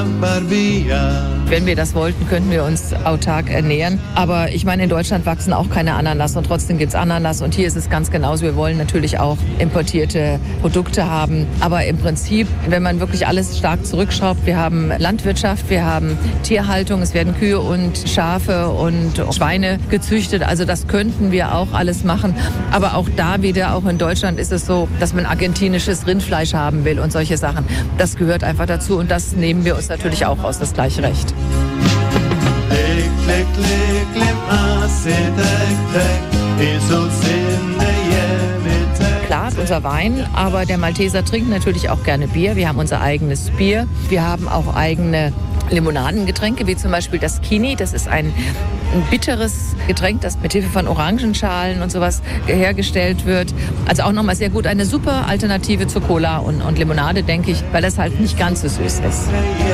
Wenn wir das wollten, könnten wir uns autark ernähren. Aber ich meine, in Deutschland wachsen auch keine Ananas und trotzdem gibt es Ananas. Und hier ist es ganz genauso. Wir wollen natürlich auch importierte Produkte haben. Aber im Prinzip, wenn man wirklich alles stark zurückschraubt, wir haben Landwirtschaft, wir haben Tierhaltung, es werden Kühe und Schafe und Schweine gezüchtet. Also das könnten wir auch alles machen. Aber auch da wieder, auch in Deutschland ist es so, dass man argentinisches Rindfleisch haben will und solche Sachen. Das gehört einfach dazu und das nehmen wir uns natürlich auch aus, das gleiche Recht. Klar, ist unser Wein, aber der Malteser trinkt natürlich auch gerne Bier. Wir haben unser eigenes Bier. Wir haben auch eigene Limonadengetränke, wie zum Beispiel das Kini. Das ist ein bitteres Getränk, das mit Hilfe von Orangenschalen und sowas hergestellt wird. Also auch nochmal sehr gut. Eine super Alternative zu Cola und Limonade, denke ich, weil das halt nicht ganz so süß ist.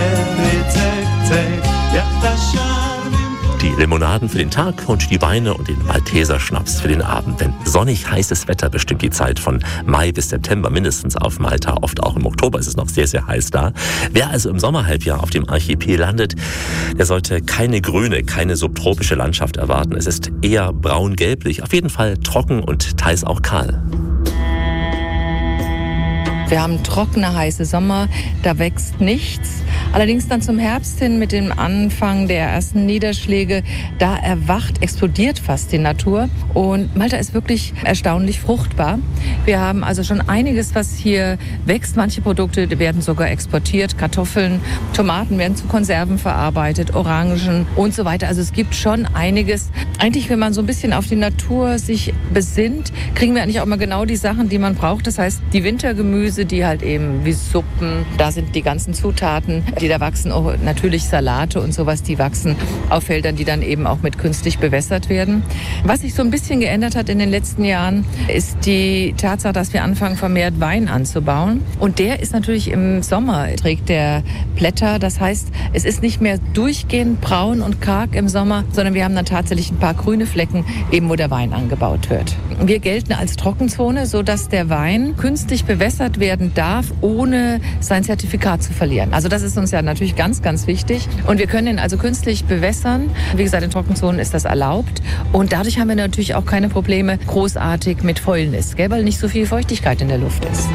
Die Limonaden für den Tag und die Weine und den Malteser Schnaps für den Abend. Denn sonnig heißes Wetter bestimmt die Zeit von Mai bis September mindestens auf Malta. Oft auch im Oktober ist es noch sehr, sehr heiß da. Wer also im Sommerhalbjahr auf dem Archipel landet, der sollte keine grüne, keine subtropische Landschaft erwarten. Es ist eher braun-gelblich, auf jeden Fall trocken und teils auch kahl. Wir haben trockene, heiße Sommer, da wächst nichts. Allerdings dann zum Herbst hin mit dem Anfang der ersten Niederschläge, da erwacht, explodiert fast die Natur. Und Malta ist wirklich erstaunlich fruchtbar. Wir haben also schon einiges, was hier wächst. Manche Produkte werden sogar exportiert. Kartoffeln, Tomaten werden zu Konserven verarbeitet, Orangen und so weiter. Also es gibt schon einiges. Eigentlich, wenn man so ein bisschen auf die Natur sich besinnt, kriegen wir eigentlich auch mal genau die Sachen, die man braucht. Das heißt, die Wintergemüse, die halt eben wie Suppen, da sind die ganzen Zutaten, die da wachsen, auch natürlich Salate und sowas, die wachsen auf Feldern, die dann eben auch mit künstlich bewässert werden. Was sich so ein bisschen geändert hat in den letzten Jahren, ist die Tatsache, dass wir anfangen, vermehrt Wein anzubauen. Und der ist natürlich im Sommer, trägt der Blätter. Das heißt, es ist nicht mehr durchgehend braun und karg im Sommer, sondern wir haben dann tatsächlich ein paar grüne Flecken, eben wo der Wein angebaut wird. Wir gelten als Trockenzone, sodass der Wein künstlich bewässert werden darf, ohne sein Zertifikat zu verlieren. Also das ist uns ja natürlich ganz, ganz wichtig. Und wir können ihn also künstlich bewässern. Wie gesagt, in Trockenzonen ist das erlaubt. Und dadurch haben wir natürlich auch keine Probleme großartig mit Fäulnis, weil nicht so viel Feuchtigkeit in der Luft ist.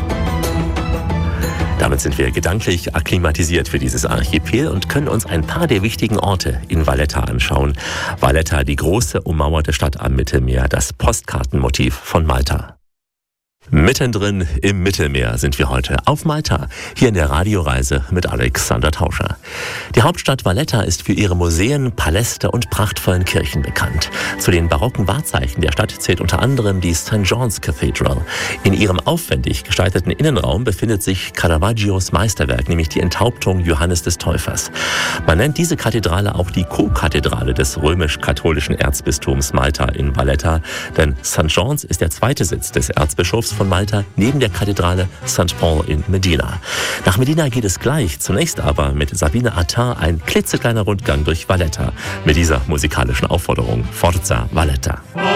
Damit sind wir gedanklich akklimatisiert für dieses Archipel und können uns ein paar der wichtigen Orte in Valletta anschauen. Valletta, die große ummauerte Stadt am Mittelmeer, das Postkartenmotiv von Malta. Mittendrin im Mittelmeer sind wir heute auf Malta, hier in der Radioreise mit Alexander Tauscher. Die Hauptstadt Valletta ist für ihre Museen, Paläste und prachtvollen Kirchen bekannt. Zu den barocken Wahrzeichen der Stadt zählt unter anderem die St. John's Cathedral. In ihrem aufwendig gestalteten Innenraum befindet sich Caravaggios Meisterwerk, nämlich die Enthauptung Johannes des Täufers. Man nennt diese Kathedrale auch die Co-Kathedrale des römisch-katholischen Erzbistums Malta in Valletta, denn St. John's ist der zweite Sitz des Erzbischofs von Malta neben der Kathedrale St. Paul in Medina. Nach Medina geht es gleich, zunächst aber mit Sabine Attar ein klitzekleiner Rundgang durch Valletta mit dieser musikalischen Aufforderung: Forza Valletta.